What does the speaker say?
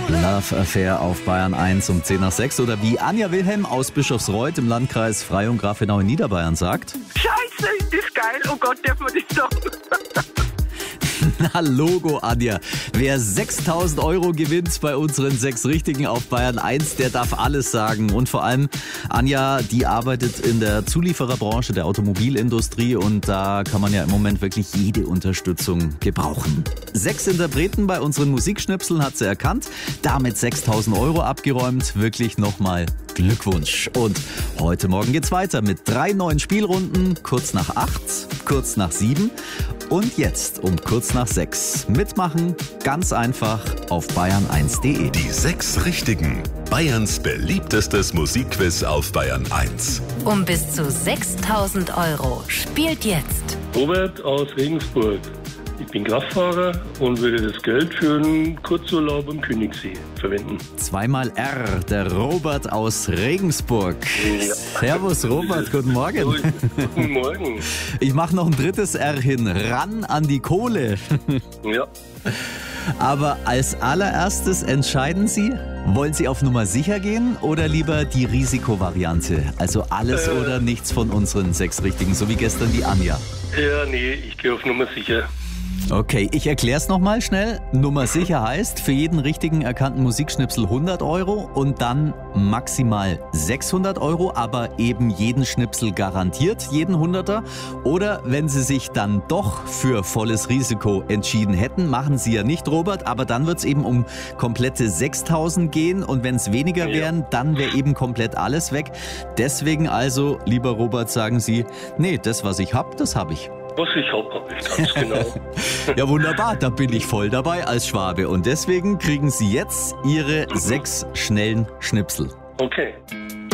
Love Affair auf Bayern 1 um 10 nach 6 oder wie Anja Wilhelm aus Bischofsreuth im Landkreis Freyung Grafenau in Niederbayern sagt. Scheiße, ist das geil. Oh Gott, darf man das sagen? Na Logo, Anja. Wer 6.000 € gewinnt bei unseren 6 Richtigen auf Bayern 1, der darf alles sagen. Und vor allem, Anja, die arbeitet in der Zuliefererbranche der Automobilindustrie und da kann man ja im Moment wirklich jede Unterstützung gebrauchen. 6 Interpreten bei unseren Musikschnipseln hat sie erkannt, damit 6.000 € abgeräumt. Wirklich nochmal Glückwunsch. Und heute Morgen geht's weiter mit 3 neuen Spielrunden, kurz nach 8, kurz nach 7 und jetzt um kurz nach 6. Mitmachen, ganz einfach auf bayern1.de. Die 6 Richtigen. Bayerns beliebtestes Musikquiz auf Bayern 1. Um bis zu 6.000 € spielt jetzt Robert aus Regensburg. Ich bin Kraftfahrer und würde das Geld für einen Kurzurlaub am Königssee verwenden. Zweimal R, der Robert aus Regensburg. Ja. Servus Robert, guten Morgen. Guten Morgen. Ich mache noch ein drittes R hin, ran an die Kohle. Ja, Aber als allererstes entscheiden Sie, wollen Sie auf Nummer sicher gehen oder lieber die Risikovariante? Also alles oder nichts von unseren 6 Richtigen, so wie gestern die Anja. nee, ich gehe auf Nummer sicher. Okay, ich erkläre es nochmal schnell. Nummer sicher heißt, für jeden richtigen erkannten Musikschnipsel 100 € und dann maximal 600 €, aber eben jeden Schnipsel garantiert, jeden 100er. Oder wenn Sie sich dann doch für volles Risiko entschieden hätten, machen Sie ja nicht, Robert, aber dann wird es eben um komplette 6.000 gehen und wenn es weniger wären, dann wäre eben komplett alles weg. Deswegen also, lieber Robert, sagen Sie, nee, das, was ich habe, das habe ich. Was ich hab ich ganz genau. Ja, wunderbar, da bin ich voll dabei als Schwabe. Und deswegen kriegen Sie jetzt Ihre 6 schnellen Schnipsel. Okay.